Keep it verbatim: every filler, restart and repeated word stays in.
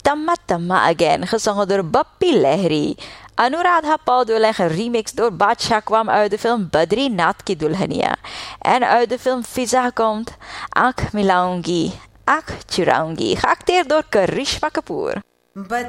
Tamma Tamma Again, gezongen door Bappi Lahiri. Anuradha Paudul en geremixed door Badshah kwam uit de film Badri Nath Ki Dulhania. En uit de film Fiza komt Aankh Milaungi, Aankh Churaungi, geacteerd door Karishma Kapoor.